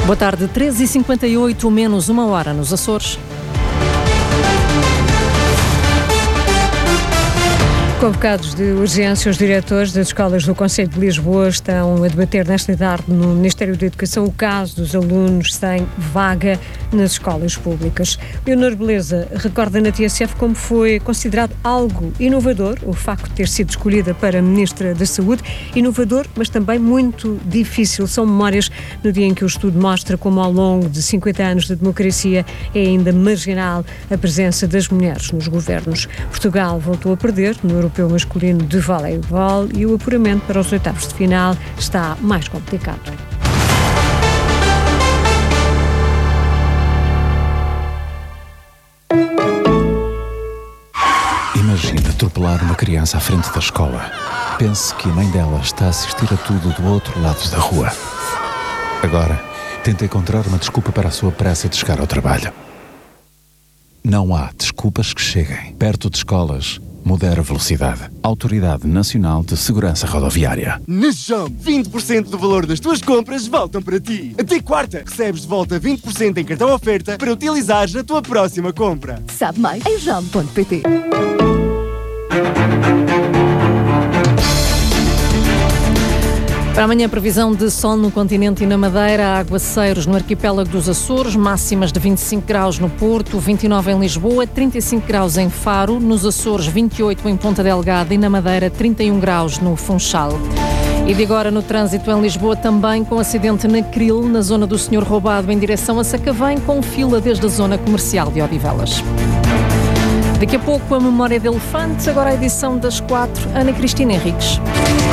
Boa tarde, 13h58, menos uma hora nos Açores. Convocados de urgência, os diretores das escolas do Concelho de Lisboa estão a debater nesta tarde no Ministério da Educação o caso dos alunos sem vaga nas escolas públicas. Leonor Beleza recorda na TSF como foi considerado algo inovador o facto de ter sido escolhida para Ministra da Saúde. Inovador, mas também muito difícil. São memórias no dia em que o estudo mostra como ao longo de 50 anos de democracia é ainda marginal a presença das mulheres nos governos. Portugal voltou a perder no Europeu masculino de voleibol e o apuramento para os oitavos de final está mais complicado. Imagine atropelar uma criança à frente da escola. Pense que a mãe dela está a assistir a tudo do outro lado da rua. Agora, tente encontrar uma desculpa para a sua pressa de chegar ao trabalho. Não há desculpas que cheguem. Perto de escolas, modera a velocidade. Autoridade Nacional de Segurança Rodoviária. Na JOM, 20% do valor das tuas compras voltam para ti. Até quarta, recebes de volta 20% em cartão oferta para utilizares na tua próxima compra. Sabe mais em jom.pt. Para amanhã, previsão de sol no continente e na Madeira, aguaceiros no arquipélago dos Açores, máximas de 25 graus no Porto, 29 em Lisboa, 35 graus em Faro, nos Açores 28 em Ponta Delgada e na Madeira 31 graus no Funchal. E de agora no trânsito em Lisboa também com acidente na Cril, na zona do Senhor Roubado em direção a Sacavém, com fila desde a zona comercial de Odivelas. Daqui a pouco a Memória de Elefante, agora a edição das 4, Ana Cristina Henriques.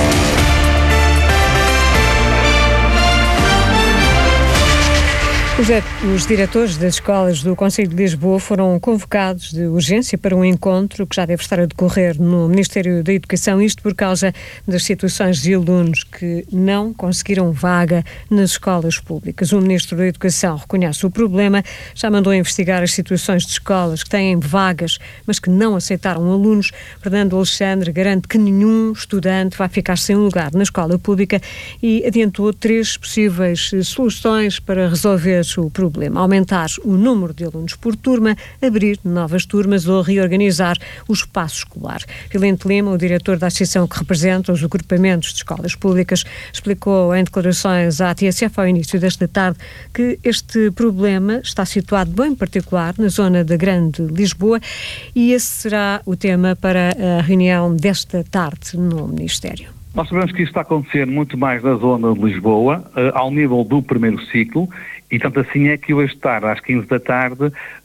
Os diretores das escolas do Concelho de Lisboa foram convocados de urgência para um encontro que já deve estar a decorrer no Ministério da Educação, isto por causa das situações de alunos que não conseguiram vaga nas escolas públicas. O Ministro da Educação reconhece o problema, já mandou investigar as situações de escolas que têm vagas, mas que não aceitaram alunos. Fernando Alexandre garante que nenhum estudante vai ficar sem lugar na escola pública e adiantou 3 possíveis soluções para resolver o problema: aumentar o número de alunos por turma, abrir novas turmas ou reorganizar o espaço escolar. Vilente Lima, o diretor da associação que representa os agrupamentos de escolas públicas, explicou em declarações à TSF ao início desta tarde que este problema está situado bem particular na zona da Grande Lisboa e esse será o tema para a reunião desta tarde no Ministério. Nós sabemos que isto está a acontecer muito mais na zona de Lisboa, ao nível do primeiro ciclo, e tanto assim é que hoje tarde, às 15 da tarde,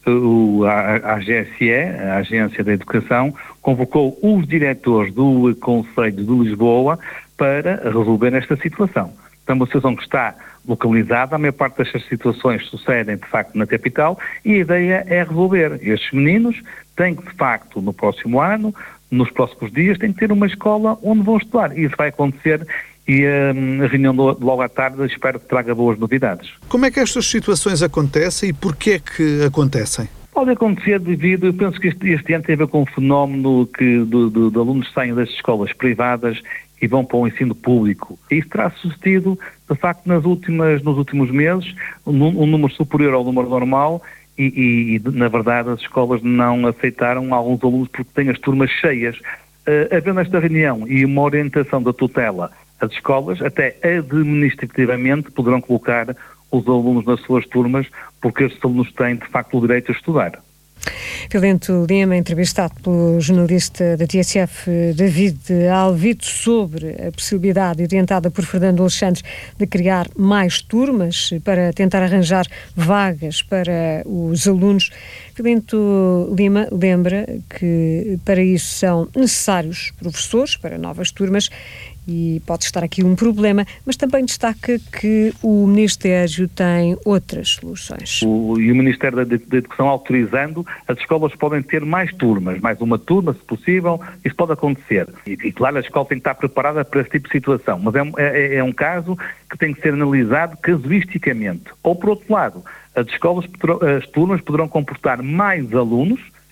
a GSE, a Agência da Educação, convocou os diretores do Concelho de Lisboa para resolver esta situação. Então, uma situação que está localizada, a maior parte destas situações sucedem, de facto, na capital, e a ideia é resolver. Estes meninos têm que, de facto, no próximo ano, nos próximos dias, têm que ter uma escola onde vão estudar. E isso vai acontecer e a reunião logo à tarde espero que traga boas novidades. Como é que estas situações acontecem e porquê é que acontecem? Pode acontecer devido, eu penso que este ano tem a ver com um fenómeno que de alunos saem das escolas privadas e vão para o ensino público. E isso terá sucedido, de facto, nos últimos meses, um número superior ao número normal e, na verdade, as escolas não aceitaram alguns alunos porque têm as turmas cheias. Havendo esta reunião e uma orientação da tutela, as escolas, até administrativamente, poderão colocar os alunos nas suas turmas, porque estes alunos têm, de facto, o direito a estudar. Vilente Lima, entrevistado pelo jornalista da TSF, David Alvito, sobre a possibilidade orientada por Fernando Alexandre de criar mais turmas para tentar arranjar vagas para os alunos. Vilente Lima lembra que para isso são necessários professores para novas turmas e pode estar aqui um problema, mas também destaca que o Ministério tem outras soluções. E o Ministério da Educação autorizando, as escolas podem ter mais turmas, mais uma turma, se possível, isso pode acontecer. E claro, a escola tem que estar preparada para esse tipo de situação, mas é um caso que tem que ser analisado casuisticamente. Ou, por outro lado, as turmas poderão comportar mais alunos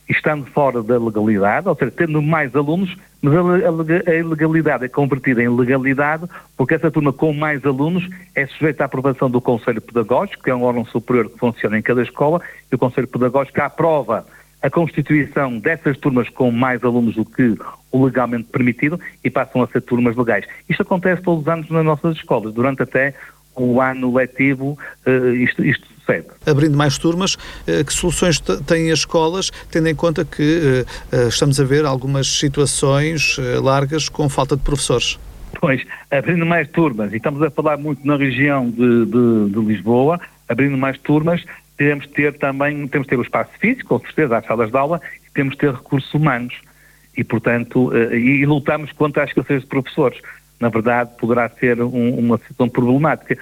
estando fora da legalidade, ou seja, tendo mais alunos, mas a ilegalidade é convertida em legalidade, porque essa turma com mais alunos é sujeita à aprovação do Conselho Pedagógico, que é um órgão superior que funciona em cada escola, e o Conselho Pedagógico aprova a constituição dessas turmas com mais alunos do que o legalmente permitido e passam a ser turmas legais. Isto acontece todos os anos nas nossas escolas, durante até o ano letivo, isto sucede. Abrindo mais turmas, que soluções têm as escolas, tendo em conta que estamos a ver algumas situações largas com falta de professores? Pois, abrindo mais turmas, e estamos a falar muito na região de Lisboa, abrindo mais turmas, temos de ter o espaço físico, com certeza, as salas de aula, e temos de ter recursos humanos. E, portanto, e lutamos contra a escassez de professores. Na verdade, poderá ser uma situação problemática.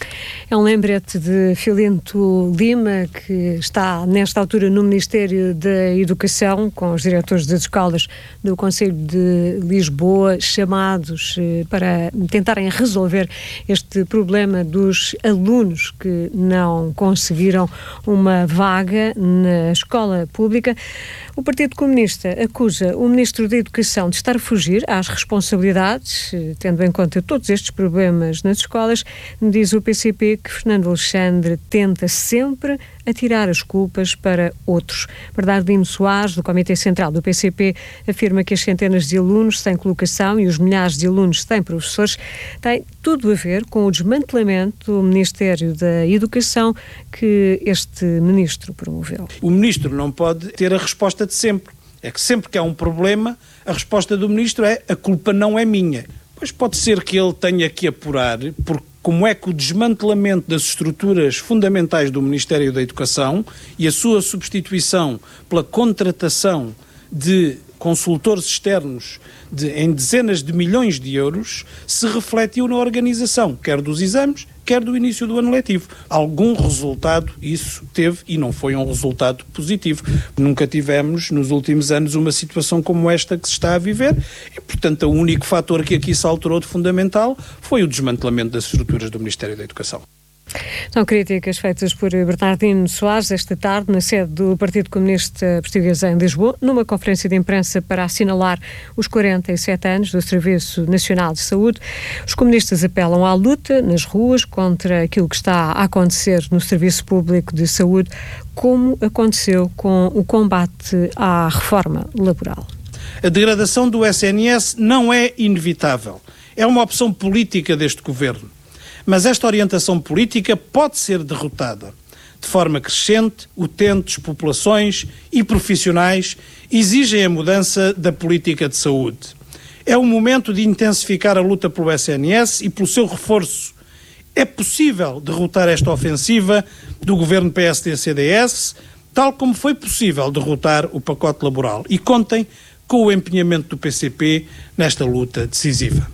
É um lembrete de Filinto Lima, que está nesta altura no Ministério da Educação, com os diretores das escolas do Conselho de Lisboa, chamados para tentarem resolver este problema dos alunos que não conseguiram uma vaga na escola pública. O Partido Comunista acusa o Ministro da Educação de estar a fugir às responsabilidades, tendo em conta todos estes problemas nas escolas. Diz o PCP que Fernando Alexandre tenta sempre atirar as culpas para outros. Bernardino Soares, do Comitê Central do PCP, afirma que as centenas de alunos sem colocação e os milhares de alunos sem professores têm tudo a ver com o desmantelamento do Ministério da Educação que este ministro promoveu. O ministro não pode ter a resposta de sempre. É que sempre que há um problema, a resposta do ministro é: a culpa não é minha. Pois pode ser que ele tenha que apurar como é que o desmantelamento das estruturas fundamentais do Ministério da Educação e a sua substituição pela contratação de consultores externos em dezenas de milhões de euros se refletiu na organização, quer dos exames, quer do início do ano letivo. Algum resultado isso teve e não foi um resultado positivo. Nunca tivemos, nos últimos anos, uma situação como esta que se está a viver e, portanto, o único fator que aqui se alterou de fundamental foi o desmantelamento das estruturas do Ministério da Educação. São críticas feitas por Bernardino Soares esta tarde na sede do Partido Comunista Português em Lisboa, numa conferência de imprensa para assinalar os 47 anos do Serviço Nacional de Saúde. Os comunistas apelam à luta nas ruas contra aquilo que está a acontecer no Serviço Público de Saúde, como aconteceu com o combate à reforma laboral. A degradação do SNS não é inevitável. É uma opção política deste governo. Mas esta orientação política pode ser derrotada. De forma crescente, utentes, populações e profissionais exigem a mudança da política de saúde. É o momento de intensificar a luta pelo SNS e pelo seu reforço. É possível derrotar esta ofensiva do governo PSD-CDS, tal como foi possível derrotar o pacote laboral. E contem com o empenhamento do PCP nesta luta decisiva.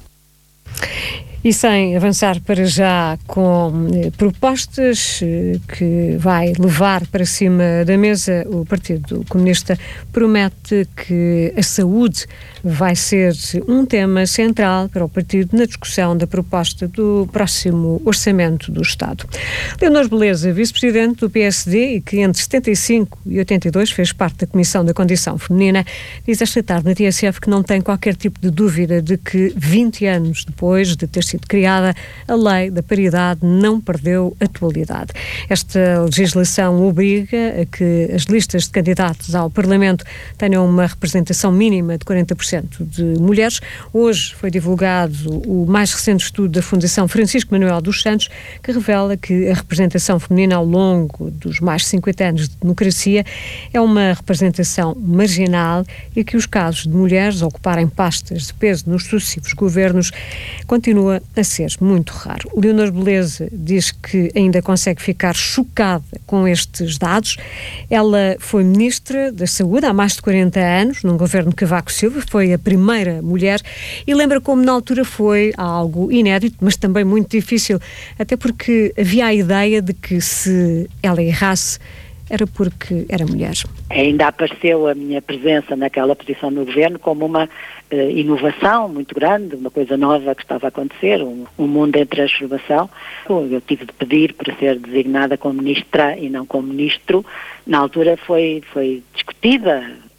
E sem avançar para já com propostas que vai levar para cima da mesa, o Partido Comunista promete que a saúde vai ser um tema central para o partido na discussão da proposta do próximo Orçamento do Estado. Leonor Beleza, vice-presidente do PSD e que entre 75 e 82 fez parte da Comissão da Condição Feminina, diz esta tarde na TSF que não tem qualquer tipo de dúvida de que 20 anos depois de ter sido criada, a lei da paridade não perdeu atualidade. Esta legislação obriga a que as listas de candidatos ao Parlamento tenham uma representação mínima de 40% de mulheres. Hoje foi divulgado o mais recente estudo da Fundação Francisco Manuel dos Santos, que revela que a representação feminina ao longo dos mais 50 anos de democracia é uma representação marginal e que os casos de mulheres ocuparem pastas de peso nos sucessivos governos continua a ser muito raro. Leonor Beleza diz que ainda consegue ficar chocada com estes dados. Ela foi Ministra da Saúde há mais de 40 anos, num governo de Cavaco Silva, foi a primeira mulher e lembra como na altura foi algo inédito, mas também muito difícil, até porque havia a ideia de que se ela errasse era porque era mulher. Ainda apareceu a minha presença naquela posição no governo como uma inovação muito grande, uma coisa nova que estava a acontecer, um mundo em transformação. Eu tive de pedir para ser designada como ministra e não como ministro. Na altura foi discutida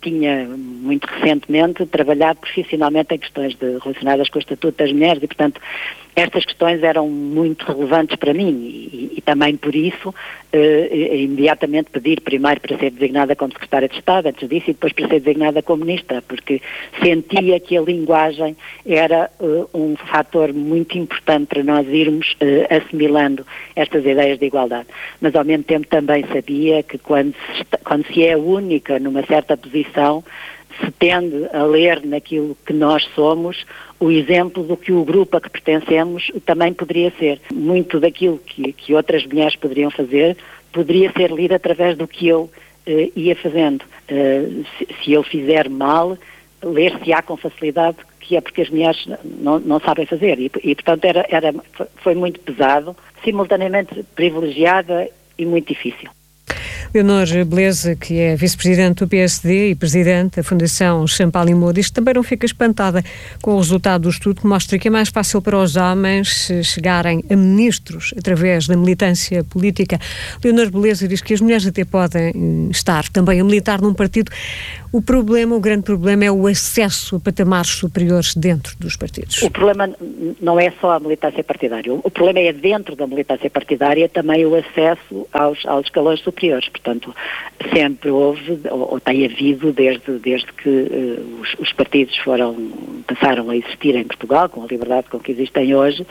tinha muito recentemente trabalhado profissionalmente em questões relacionadas com o Estatuto das Mulheres e, portanto, estas questões eram muito relevantes para mim e também por isso imediatamente pedir primeiro para ser designada como Secretária de Estado, antes disso, e depois para ser designada como Ministra, porque sentia que a linguagem era um fator muito importante para nós irmos assimilando estas ideias de igualdade. Mas ao mesmo tempo também sabia que quando se é única numa certa posição, se tende a ler naquilo que nós somos o exemplo do que o grupo a que pertencemos também poderia ser. Muito daquilo que outras mulheres poderiam fazer poderia ser lido através do que eu ia fazendo. Se eu fizer mal, ler-se-á com facilidade que é porque as mulheres não sabem fazer. E portanto, foi muito pesado, simultaneamente privilegiada e muito difícil. Leonor Beleza, que é vice-presidente do PSD e presidente da Fundação Champalimau, diz que também não fica espantada com o resultado do estudo, que mostra que é mais fácil para os homens chegarem a ministros através da militância política. Leonor Beleza diz que as mulheres até podem estar também a militar num partido. O grande problema é o acesso a patamares superiores dentro dos partidos. O problema não é só a militância partidária. O problema é dentro da militância partidária também o acesso aos escalões superiores. Portanto, sempre houve, ou tem havido, desde que os partidos passaram a existir em Portugal, com a liberdade com que existem hoje,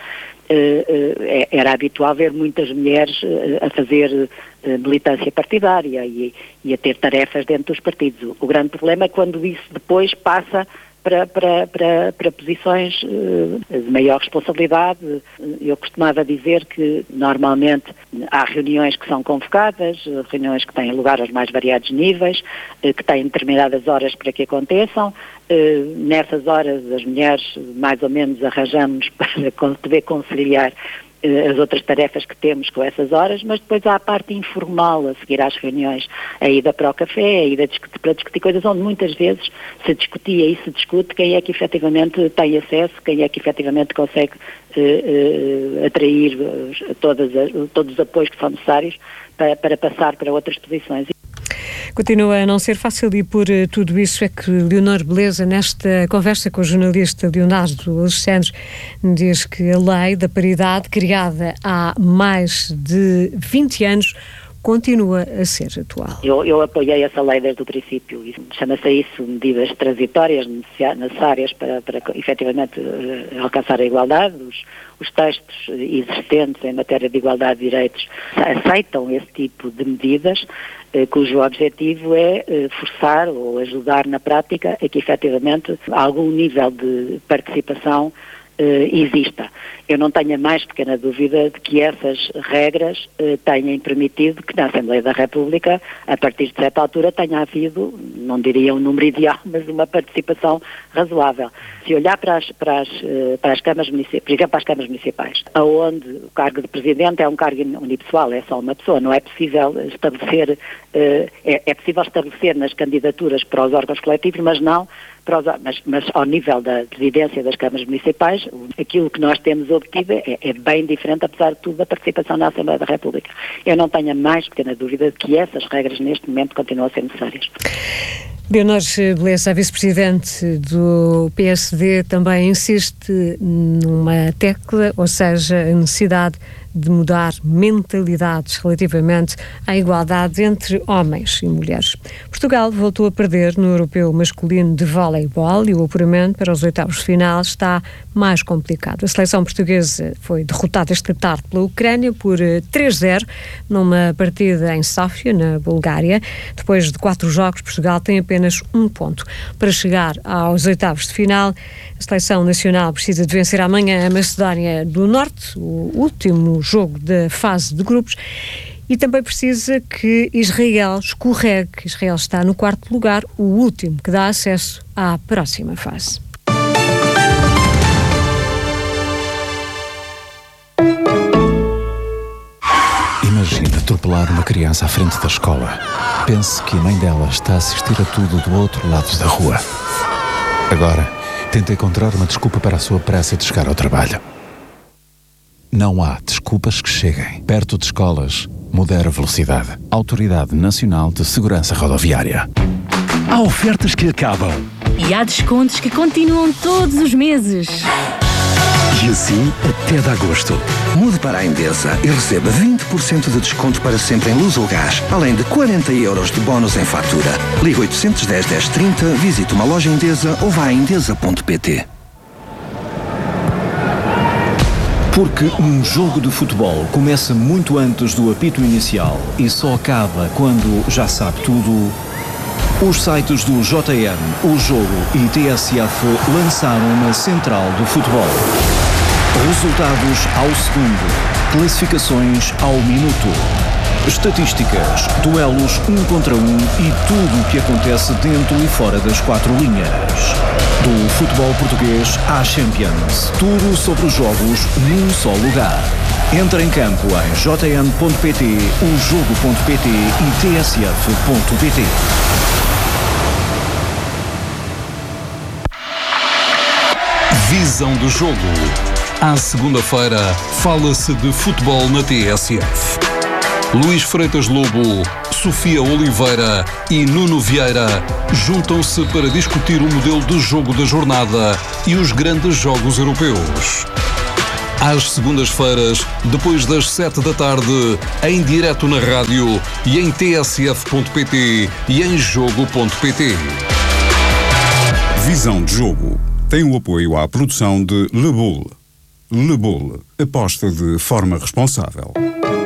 era habitual ver muitas mulheres a fazer militância partidária e a ter tarefas dentro dos partidos. O grande problema é quando isso depois passa para posições de maior responsabilidade. Eu costumava dizer que normalmente há reuniões que são convocadas, reuniões que têm lugar aos mais variados níveis, que têm determinadas horas para que aconteçam. Nessas horas as mulheres mais ou menos arranjamos para poder conciliar as outras tarefas que temos com essas horas, mas depois há a parte informal a seguir às reuniões, a ida para o café, a ida para discutir coisas onde muitas vezes se discutia e se discute quem é que efetivamente tem acesso, quem é que efetivamente consegue atrair todos os apoios que são necessários para passar para outras posições. Continua a não ser fácil e por tudo isso é que Leonor Beleza, nesta conversa com o jornalista Leonardo Alexandre, diz que a lei da paridade, criada há mais de 20 anos, continua a ser atual. Eu apoiei essa lei desde o princípio. Chama-se isso medidas transitórias necessárias para efetivamente alcançar a igualdade. Os textos existentes em matéria de igualdade de direitos aceitam esse tipo de medidas, cujo objetivo é forçar ou ajudar na prática a que efetivamente algum nível de participação exista. Eu não tenho a mais pequena dúvida de que essas regras tenham permitido que na Assembleia da República, a partir de certa altura, tenha havido, não diria um número ideal, mas uma participação razoável. Se olhar para as câmaras municipais, por exemplo, para as câmaras municipais, onde o cargo de presidente é um cargo unipessoal, é só uma pessoa, não é possível estabelecer, é possível estabelecer nas candidaturas para os órgãos coletivos, mas não mas ao nível da presidência das câmaras municipais, aquilo que nós temos obtido é bem diferente, apesar de tudo, da participação na Assembleia da República. Eu não tenho a mais pequena dúvida de que essas regras neste momento continuam a ser necessárias. Leonor Beleza, a vice-presidente do PSD, também insiste numa tecla, ou seja, a necessidade de mudar mentalidades relativamente à igualdade entre homens e mulheres. Portugal voltou a perder no europeu masculino de voleibol e o apuramento para os oitavos de final está mais complicado. A seleção portuguesa foi derrotada esta tarde pela Ucrânia por 3-0 numa partida em Sófia, na Bulgária. Depois de 4 jogos, Portugal tem apenas 1 ponto. Para chegar aos oitavos de final, a seleção nacional precisa de vencer amanhã a Macedónia do Norte, o último jogo da fase de grupos, e também precisa que Israel escorregue. Israel está no 4º lugar, o último que dá acesso à próxima fase. Imagina atropelar uma criança à frente da escola. Pense que a mãe dela está a assistir a tudo do outro lado da rua. Agora, tenta encontrar uma desculpa para a sua pressa de chegar ao trabalho. Não há desculpas que cheguem. Perto de escolas, modera a velocidade. Autoridade Nacional de Segurança Rodoviária. Há ofertas que acabam. E há descontos que continuam todos os meses. E assim até de agosto. Mude para a Endesa e receba 20% de desconto para sempre em luz ou gás, além de 40 € de bónus em fatura. Ligue 810 1030, visite uma loja Endesa ou vá a endesa.pt. Porque um jogo de futebol começa muito antes do apito inicial e só acaba quando já sabe tudo, os sites do JN, O Jogo e TSF lançaram uma central do futebol. Resultados ao segundo, classificações ao minuto, estatísticas, duelos 1 contra 1 e tudo o que acontece dentro e fora das 4 linhas. Do futebol português à Champions, tudo sobre os jogos num só lugar. Entra em campo em jn.pt, ojogo.pt e tsf.pt. Visão do jogo. À segunda-feira, fala-se de futebol na TSF. Luís Freitas Lobo, Sofia Oliveira e Nuno Vieira juntam-se para discutir o modelo de jogo da jornada e os grandes jogos europeus. Às segundas-feiras, depois das 7 da tarde, em direto na rádio e em tsf.pt e em jogo.pt. Visão de jogo. Tem o apoio à produção de Le Bull. Le Bull, aposta de forma responsável.